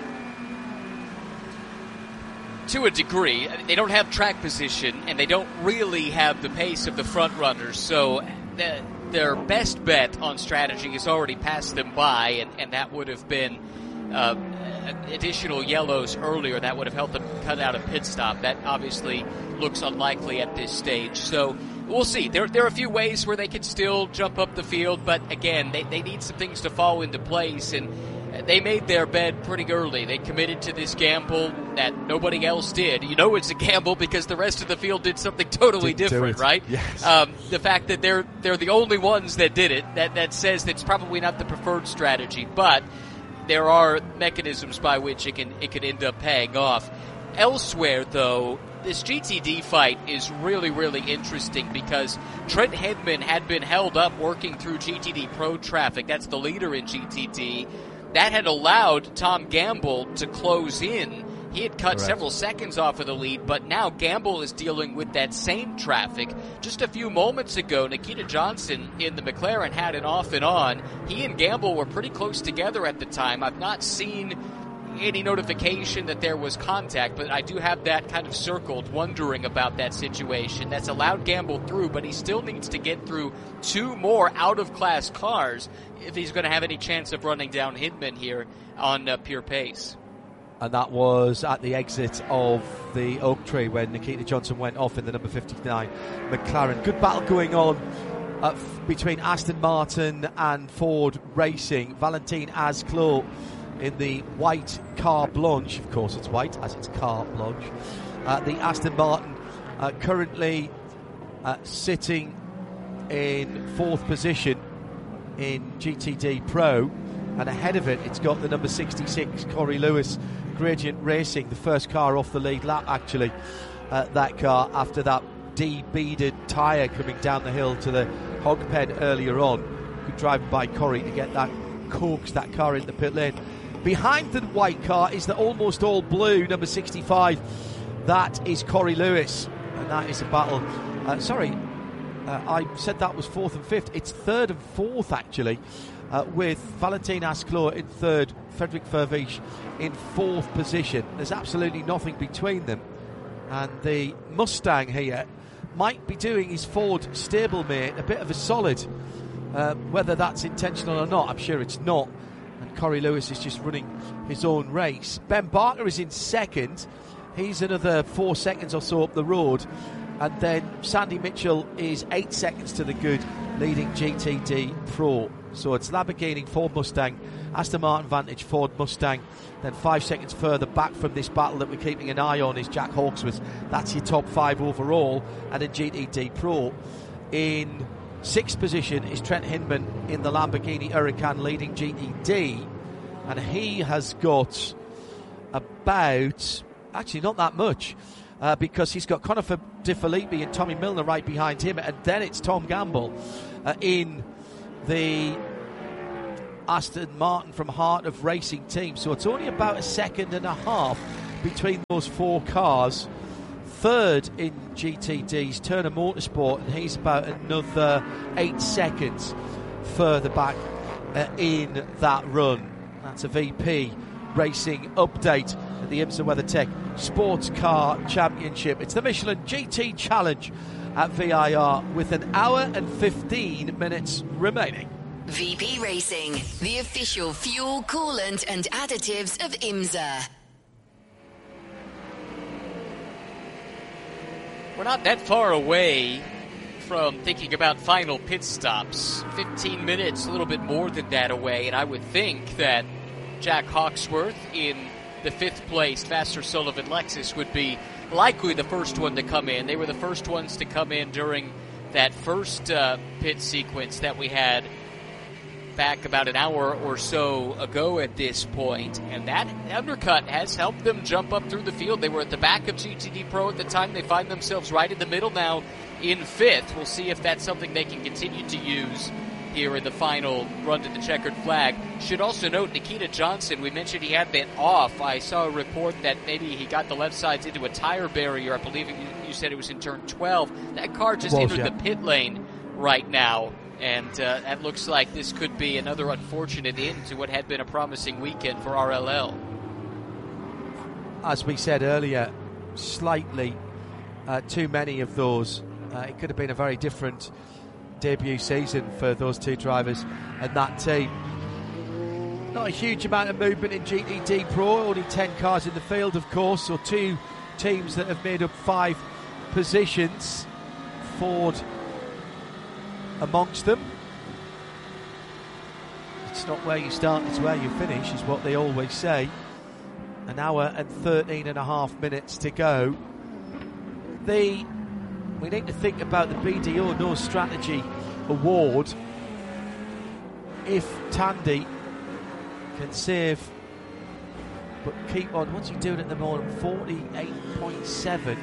Speaker 3: To a degree. They don't have track position, and they don't really have the pace of the front runners, so their best bet on strategy has already passed them by, and that would have been additional yellows earlier. That would have helped them cut out a pit stop. That obviously looks unlikely at this stage. So we'll see. There are a few ways where they can still jump up the field, but again, they need some things to fall into place, and they made their bed pretty early. They committed to this gamble that nobody else did. You know it's a gamble because the rest of the field did something totally different, right?
Speaker 2: Yes.
Speaker 3: The fact that they're the only ones that did it, that says that's probably not the preferred strategy, but there are mechanisms by which it could end up paying off. Elsewhere, though, this GTD fight is really, really interesting because Trent Hedman had been held up working through GTD Pro traffic. That's the leader in GTD. That had allowed Tom Gamble to close in. He had cut several seconds off of the lead, but now Gamble is dealing with that same traffic. Just a few moments ago, Nikita Johnson in the McLaren had an off and on. He and Gamble were pretty close together at the time. I've not seen any notification that there was contact, but I do have that kind of circled, wondering about that situation. That's allowed Gamble through, but he still needs to get through 2 more out-of-class cars if he's going to have any chance of running down Hindman here on pure pace.
Speaker 2: And that was at the exit of the Oak Tree when Nikita Johnson went off in the number 59 McLaren. Good battle going on between Aston Martin and Ford Racing. Valentin Asclot in the white car blanche. Of course it's white, as it's car blanche. The Aston Martin currently sitting in 4th position in GTD Pro, and ahead of it, it's got the number 66 Corey Lewis, Gradient Racing, the first car off the lead lap actually, that car after that de-beaded tyre coming down the hill to the hog pen earlier on. Good driving by Corey to get that, coax that car into the pit lane. Behind the white car is the almost all blue number 65. That is Corey Lewis, and that is a battle. I said that was 4th and 5th. It's 3rd and 4th actually, with Valentin Asclot in 3rd, Frederick Vervisch in 4th position. There's absolutely nothing between them, and the Mustang here might be doing his Ford stablemate a bit of a solid. Whether that's intentional or not, I'm sure it's not. And Corey Lewis is just running his own race. Ben Barker is in 2nd. He's another 4 seconds or so up the road. And then Sandy Mitchell is 8 seconds to the good, leading GTD Pro. So it's Lamborghini, Ford Mustang, Aston Martin Vantage, Ford Mustang. Then 5 seconds further back from this battle that we're keeping an eye on is Jack Hawksworth. That's your top 5 overall. And in GTD Pro, in Sixth position is Trent Hinman in the Lamborghini Huracan leading GTD, and he has got about, actually not that much, because he's got Conor De Filippi and Tommy Milner right behind him, and then it's Tom Gamble in the Aston Martin from Heart of Racing team. So it's only about a second and a half between those four cars. Third in GTD's Turner Motorsport, and he's about another 8 seconds further back in that run. That's a VP Racing update at the IMSA WeatherTech Sports Car Championship. It's the Michelin GT Challenge at VIR with an hour and 15 minutes remaining.
Speaker 6: VP Racing, the official fuel, coolant and additives of IMSA.
Speaker 3: We're not that far away from thinking about final pit stops. 15 minutes, a little bit more than that away, and I would think that Jack Hawksworth in the 5th place Vassar Sullivan Lexus would be likely the first one to come in. They were the first ones to come in during that first pit sequence that we had back about an hour or so ago at this point, and that undercut has helped them jump up through the field. They were at the back of GTD Pro at the time. They find themselves right in the middle now in 5th. We'll see if that's something they can continue to use here in the final run to the checkered flag. Should also note Nikita Johnson, we mentioned he had been off. I saw a report that maybe he got the left sides into a tire barrier. I believe you said it was in turn 12. That car just entered the pit lane right now. And that looks like this could be another unfortunate end to what had been a promising weekend for RLL.
Speaker 2: As we said earlier, slightly too many of those. It could have been a very different debut season for those two drivers and that team. Not a huge amount of movement in GTD Pro, only 10 cars in the field, of course, so two teams that have made up 5 positions. Ford amongst them. It's not where you start, it's where you finish, is what they always say. An hour and 13 and a half minutes to go. We need to think about the BDO No Strategy Award. If Tandy can save but keep on, what's he doing at the moment? 48.7.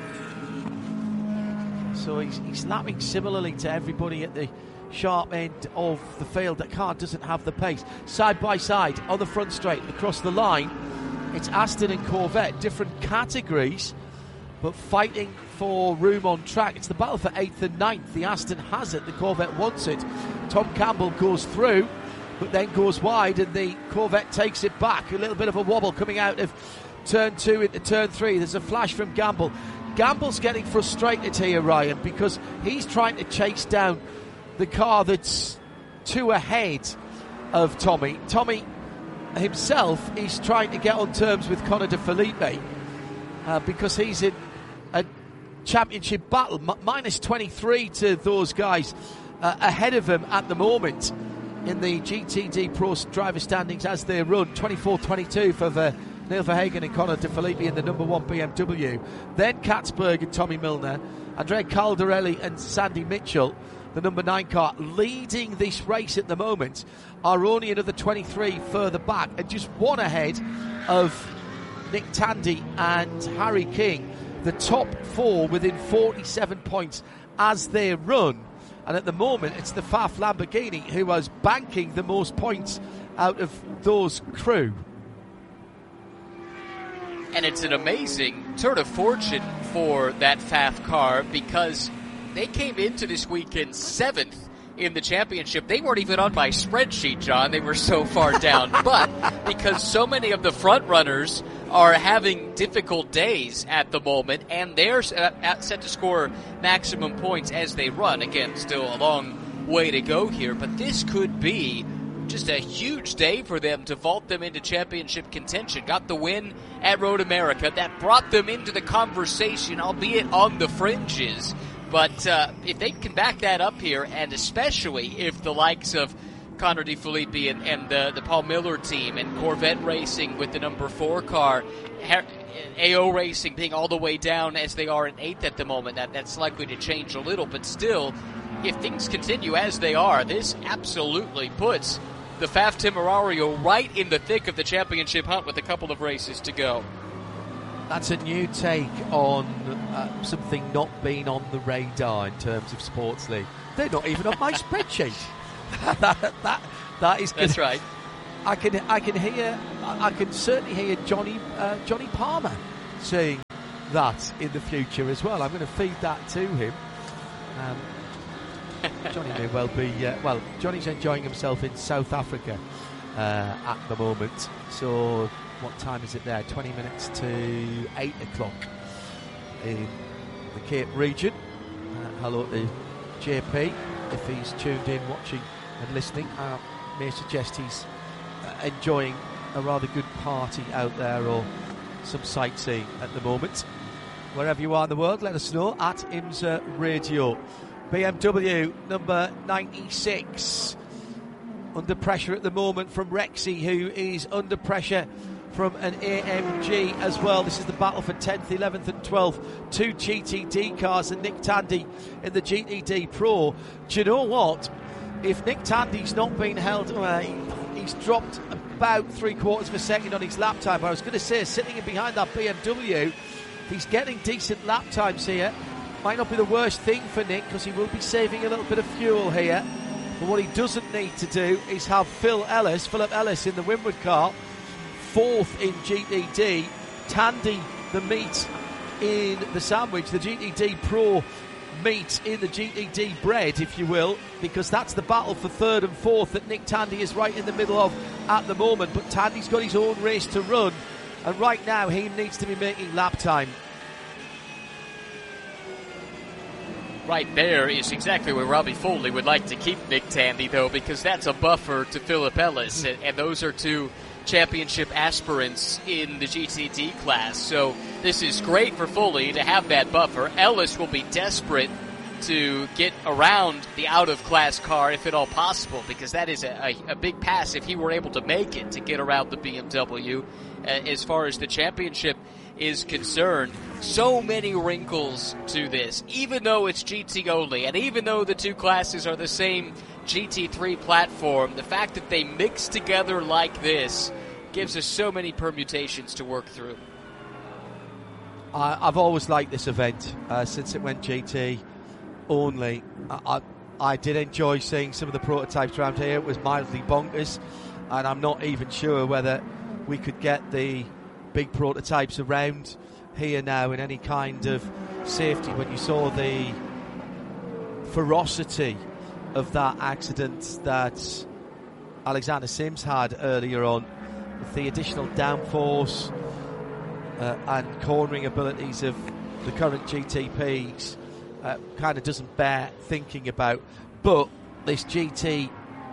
Speaker 2: So he's lapping similarly to everybody at the sharp end of the field. That car doesn't have the pace. Side by side on the front straight across the line, it's Aston and Corvette, different categories, but fighting for room on track. It's the battle for 8th and 9th. The Aston has it, the Corvette wants it. Tom Campbell goes through, but then goes wide, and the Corvette takes it back. A little bit of a wobble coming out of turn 2 into turn 3. There's a flash from Gamble. Gamble's getting frustrated here, Ryan, because he's trying to chase down the car that's 2 ahead of Tommy. Tommy himself is trying to get on terms with Conor De Filippi because he's in a championship battle. Minus 23 to those guys ahead of him at the moment in the GTD Pro driver standings as they run. 24-22 for Neil Verhagen and Conor De Filippi in the number 1 BMW. Then Katzberg and Tommy Milner, Andrea Caldarelli and Sandy Mitchell, the number 9 car, leading this race at the moment, are only another 23 further back and just 1 ahead of Nick Tandy and Harry King. The top 4 within 47 points as they run. And at the moment, it's the Faf Lamborghini who is banking the most points out of those crew.
Speaker 3: And it's an amazing turn of fortune for that Faf car because they came into this weekend 7th in the championship. They weren't even on my spreadsheet, John. They were so far down. But because so many of the front runners are having difficult days at the moment, and they're set to score maximum points as they run. Again, still a long way to go here, but this could be just a huge day for them to vault them into championship contention. Got the win at Road America. That brought them into the conversation, albeit on the fringes. But if they can back that up here, and especially if the likes of Conor De Filippi and the Paul Miller team and Corvette Racing with the number 4 car, AO Racing being all the way down as they are in 8th at the moment, that's likely to change a little, but still if things continue as they are, this absolutely puts the Faf Temerario right in the thick of the championship hunt with a couple of races to go.
Speaker 2: That's a new take on something not being on the radar in terms of Sports League. They're not even on my spreadsheet. that is good.
Speaker 3: That's right.
Speaker 2: I can certainly hear Johnny Palmer saying that in the future as well. I'm going to feed that to him. Johnny may well be. Johnny's enjoying himself in South Africa at the moment. So, what time is it there? 20 minutes to 8 o'clock in the Cape region. Hello to JP, if he's tuned in, watching and listening. I may suggest he's enjoying a rather good party out there or some sightseeing at the moment. Wherever you are in the world, let us know at IMSA Radio. BMW number 96 under pressure at the moment from Rexy, who is under pressure from an AMG as well. This is the battle for 10th, 11th and 12th. 2 GTD cars and Nick Tandy in the GTD Pro. Do you know what? If Nick Tandy's not been held away, he's dropped about 3/4 of a second on his lap time. But I was going to say, sitting in behind that BMW, he's getting decent lap times here. Might not be the worst thing for Nick, because he will be saving a little bit of fuel here. But what he doesn't need to do is have Philip Ellis in the Winward car, 4th in GTD, Tandy the meat in the sandwich, the GTD Pro meat in the GTD bread, if you will, because that's the battle for 3rd and 4th that Nick Tandy is right in the middle of at the moment. But Tandy's got his own race to run, and right now he needs to be making lap time.
Speaker 3: Right there is exactly where Robbie Foley would like to keep Nick Tandy, though, because that's a buffer to Philip Ellis, and those are 2 championship aspirants in the GTD class. So this is great for Foley to have that buffer. Ellis will be desperate to get around the out-of-class car if at all possible, because that is a big pass if he were able to make it to get around the BMW. As far as the championship is concerned, so many wrinkles to this, even though it's GT only, and even though the 2 classes are the same GT3 platform, the fact that they mix together like this gives us so many permutations to work through.
Speaker 2: I've always liked this event since it went GT only. I did enjoy seeing some of the prototypes around here. It was mildly bonkers, and I'm not even sure whether we could get the big prototypes around here now in any kind of safety. When you saw the ferocity of that accident that Alexander Sims had earlier on, with the additional downforce and cornering abilities of the current GTPs, kind of doesn't bear thinking about. But this Michelin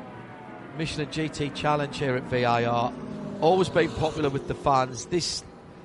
Speaker 2: GT Challenge here at VIR, always been popular with the fans. This,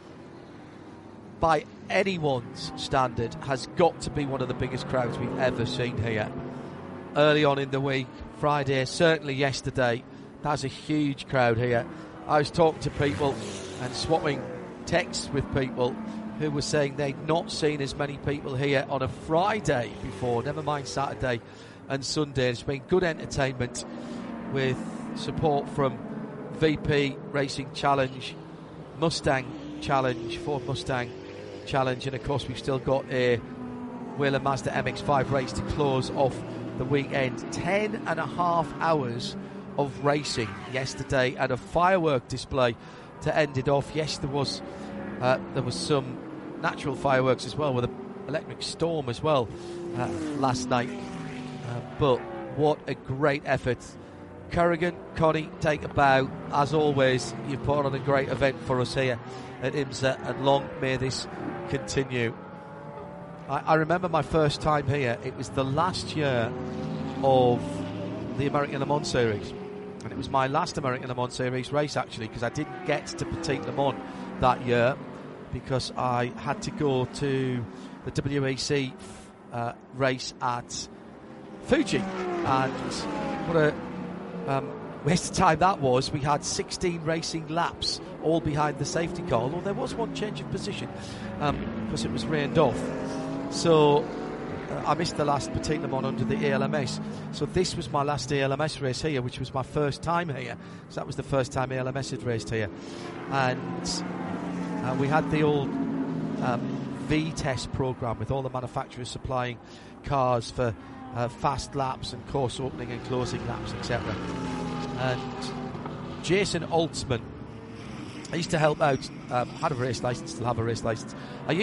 Speaker 2: by anyone's standard, has got to be one of the biggest crowds we've ever seen here. Early on in the week, Friday, certainly yesterday, that was a huge crowd here. I was talking to people and swapping texts with people who were saying they'd not seen as many people here on a Friday before, never mind Saturday and Sunday. It's been good entertainment with support from VP Racing Challenge, Mustang Challenge, Ford Mustang Challenge, and of course we've still got a Wheeler Mazda MX-5 race to close off the weekend. 10.5 hours of racing yesterday and a firework display to end it off. Yes, there was some natural fireworks as well, with an electric storm as well last night, but what a great effort. Kerrigan, Connie, take a bow. As always, you've put on a great event for us here at IMSA, and long may this continue. I remember my first time here. It was the last year of the American Le Mans Series, and it was my last American Le Mans Series race, actually, because I didn't get to Petit Le Mans that year because I had to go to the WEC race at Fuji, and what a waste of time that was. We had 16 racing laps, all behind the safety car, although there was one change of position because it was rained off. So I missed the last Petit Le Mans under the ALMS. So this was my last ALMS race here, which was my first time here. So that was the first time ALMS had raced here. And we had the old V-test program with all the manufacturers supplying cars for fast laps and course opening and closing laps, etc. And Jason Altsman, I used to help out, had a race license, still have a race license.